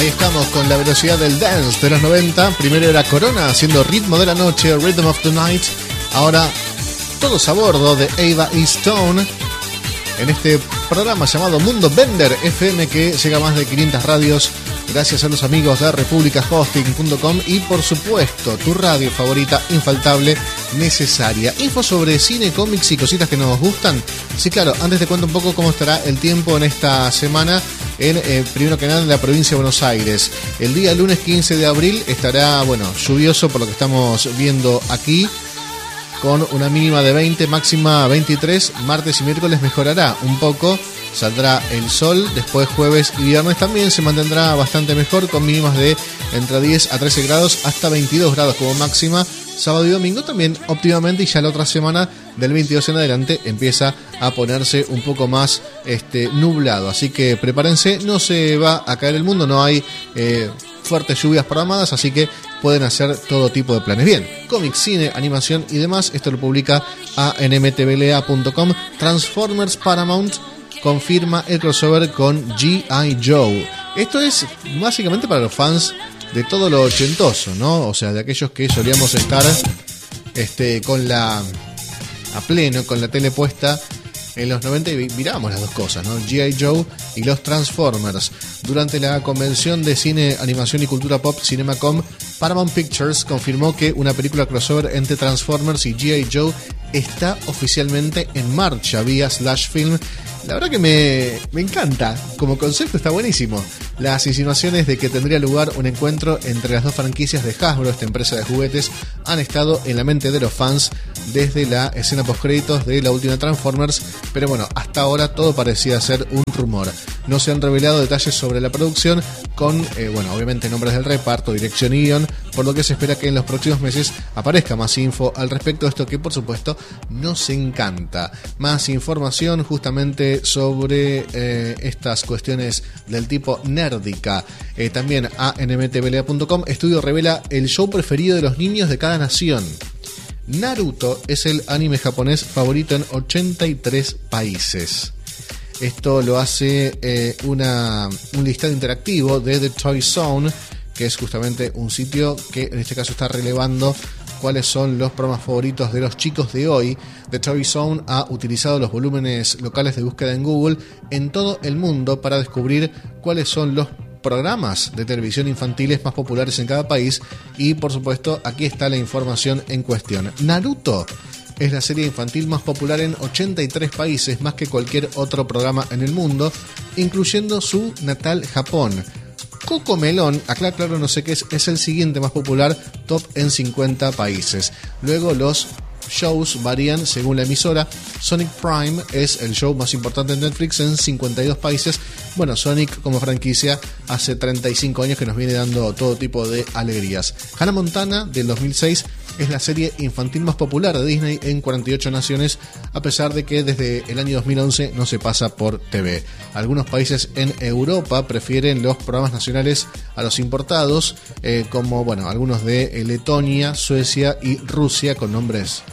Ahí estamos con la velocidad del dance de los 90. Primero era Corona haciendo Ritmo de la Noche, Rhythm of the Night. Ahora todos a bordo de Ava E. Stone en este programa llamado Mundo Bender FM, que llega a más de 500 radios gracias a los amigos de republicahosting.com y por supuesto tu radio favorita, infaltable, necesaria. Info sobre cine, cómics y cositas que nos gustan. Sí, claro, antes te cuento un poco cómo estará el tiempo en esta semana en primero que nada en la provincia de Buenos Aires. El día lunes 15 de abril estará, lluvioso por lo que estamos viendo aquí, con una mínima de 20, máxima 23. Martes y miércoles mejorará un poco, saldrá el sol. Después jueves y viernes también se mantendrá bastante mejor, con mínimas de entre 10 a 13 grados hasta 22 grados como máxima. Sábado y domingo también óptimamente, y ya la otra semana del 22 en adelante empieza a ponerse un poco más nublado. Así que prepárense, no se va a caer el mundo, no hay fuertes lluvias programadas, así que pueden hacer todo tipo de planes. Bien, cómics, cine, animación y demás, esto lo publica ANMTBLA.com. Transformers Paramount confirma el crossover con G.I. Joe. Esto es básicamente para los fans de todo lo ochentoso, ¿no? O sea, de aquellos que solíamos estar a pleno, con la tele puesta en los 90 y mirábamos las dos cosas, ¿no? G.I. Joe y los Transformers. Durante la convención de cine, animación y cultura pop CinemaCom, Paramount Pictures confirmó que una película crossover entre Transformers y G.I. Joe está oficialmente en marcha vía Slash Film. La verdad que me encanta, como concepto está buenísimo. Las insinuaciones de que tendría lugar un encuentro entre las dos franquicias de Hasbro, esta empresa de juguetes, han estado en la mente de los fans desde la escena postcréditos de la última Transformers, pero bueno, hasta ahora todo parecía ser un rumor. No se han revelado detalles sobre la producción, con obviamente nombres del reparto, dirección y guión, por lo que se espera que en los próximos meses aparezca más info al respecto de esto, que por supuesto nos encanta. Más información justamente sobre estas cuestiones del tipo nérdica. También a nmtblea.com. Estudio revela el show preferido de los niños de cada nación. Naruto es el anime japonés favorito en 83 países. Esto lo hace un listado interactivo de The Toy Zone, que es justamente un sitio que en este caso está relevando cuáles son los programas favoritos de los chicos de hoy. The Toy Zone ha utilizado los volúmenes locales de búsqueda en Google en todo el mundo para descubrir cuáles son los programas de televisión infantiles más populares en cada país, y por supuesto aquí está la información en cuestión. Naruto es la serie infantil más popular en 83 países, más que cualquier otro programa en el mundo, incluyendo su natal Japón. Cocomelon, acá claro no sé qué es el siguiente más popular, top en 50 países. Luego los shows varían según la emisora. Sonic Prime es el show más importante en Netflix en 52 países. Bueno, Sonic como franquicia hace 35 años que nos viene dando todo tipo de alegrías. Hannah Montana del 2006 es la serie infantil más popular de Disney en 48 naciones, a pesar de que desde el año 2011 no se pasa por TV. Algunos países en Europa prefieren los programas nacionales a los importados, como algunos de Letonia, Suecia y Rusia, con nombres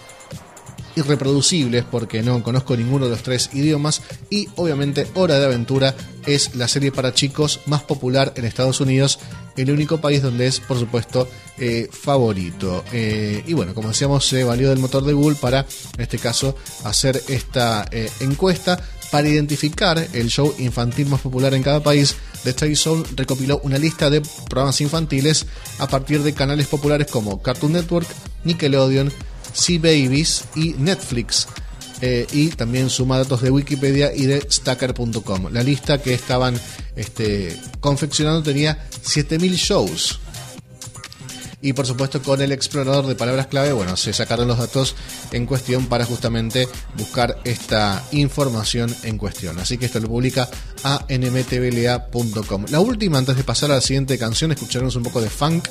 irreproducibles porque no conozco ninguno de los tres idiomas. Y obviamente Hora de Aventura es la serie para chicos más popular en Estados Unidos, el único país donde es por supuesto favorito. Y como decíamos, se valió del motor de Google para en este caso hacer esta encuesta para identificar el show infantil más popular en cada país. The Toy Zone recopiló una lista de programas infantiles a partir de canales populares como Cartoon Network, Nickelodeon, C-Babies y Netflix, y también suma datos de Wikipedia y de Stacker.com. La lista que estaban confeccionando tenía 7000 shows, y por supuesto con el explorador de palabras clave se sacaron los datos en cuestión para justamente buscar esta información en cuestión. Así que esto lo publica a nmtbla.com. La última, antes de pasar a la siguiente canción, escucharemos un poco de funk.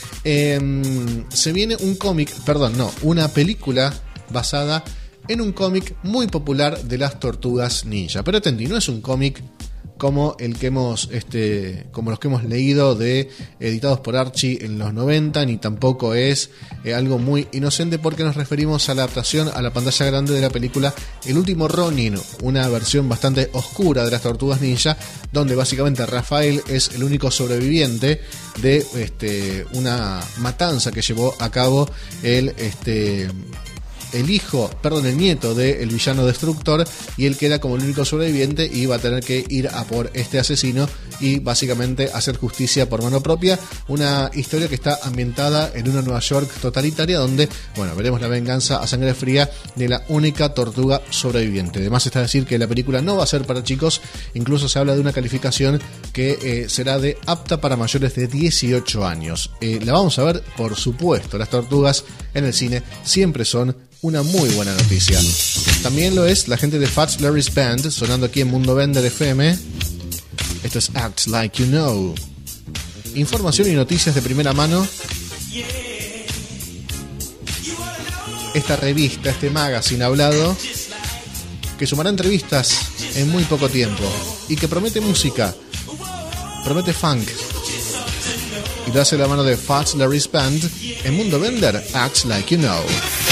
Se viene una película basada en un cómic muy popular de las Tortugas Ninja. Pero atendí, no es un cómic como el que hemos como los que hemos leído de editados por Archie en los 90, ni tampoco es algo muy inocente, porque nos referimos a la adaptación a la pantalla grande de la película El último Ronin, una versión bastante oscura de las Tortugas Ninja, donde básicamente Rafael es el único sobreviviente de una matanza que llevó a cabo el nieto del villano destructor, y él queda como el único sobreviviente y va a tener que ir a por este asesino y básicamente hacer justicia por mano propia. Una historia que está ambientada en una Nueva York totalitaria, donde, bueno, veremos la venganza a sangre fría de la única tortuga sobreviviente. Además está decir que la película no va a ser para chicos, incluso se habla de una calificación que será de apta para mayores de 18 años. La vamos a ver, por supuesto. Las tortugas en el cine siempre son una muy buena noticia. También lo es la gente de Fats Larry's Band, sonando aquí en Mundo Bender FM. Esto es Act Like You Know. Información y noticias de primera mano. Esta revista, este magazine hablado, que sumará entrevistas en muy poco tiempo y que promete música, promete funk, y lo hace la mano de Fats Larry's Band en Mundo Bender, Act Like You Know.